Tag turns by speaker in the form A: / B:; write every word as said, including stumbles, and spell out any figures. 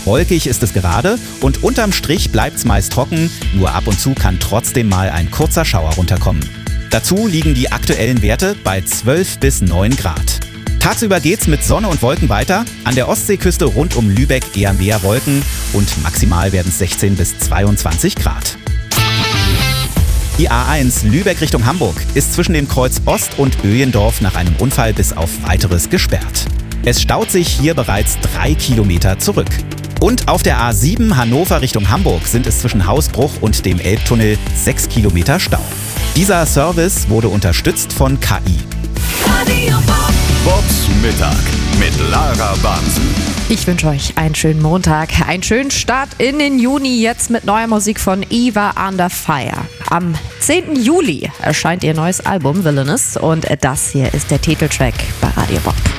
A: Wolkig ist es gerade und unterm Strich bleibt's meist trocken, nur ab und zu kann trotzdem mal ein kurzer Schauer runterkommen. Dazu liegen die aktuellen Werte bei zwölf bis neun Grad. Tagsüber geht's mit Sonne und Wolken weiter, an der Ostseeküste rund um Lübeck eher mehr Wolken und maximal werden es sechzehn bis zweiundzwanzig Grad. Die A eins Lübeck Richtung Hamburg ist zwischen dem Kreuz Ost und Öjendorf nach einem Unfall bis auf Weiteres gesperrt. Es staut sich hier bereits drei Kilometer zurück. Und auf der A sieben Hannover Richtung Hamburg sind es zwischen Hausbruch und dem Elbtunnel sechs Kilometer Stau. Dieser Service wurde unterstützt von K I.
B: Bobs Mittag mit Lara Bansen.
C: Ich wünsche euch einen schönen Montag, einen schönen Start in den Juni, jetzt mit neuer Musik von Eva Under Fire. Am zehnten Juli erscheint ihr neues Album Villainous und das hier ist der Titeltrack bei Radio Bob.